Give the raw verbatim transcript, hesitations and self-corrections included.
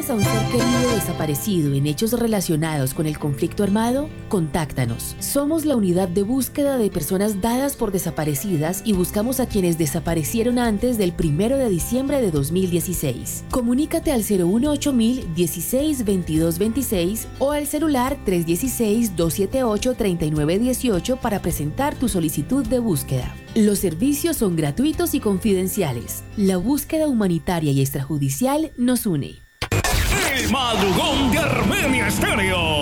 ¿Tienes a un ser querido desaparecido en hechos relacionados con el conflicto armado? Contáctanos. Somos la unidad de búsqueda de personas dadas por desaparecidas y buscamos a quienes desaparecieron antes del primero de diciembre de dos mil dieciséis. Comunícate al cero uno ocho mil dieciséis veintidós veintiséis o al celular tres uno seis, dos siete ocho, tres nueve uno ocho para presentar tu solicitud de búsqueda. Los servicios son gratuitos y confidenciales. La búsqueda humanitaria y extrajudicial nos une. El madrugón de Armenia Estéreo.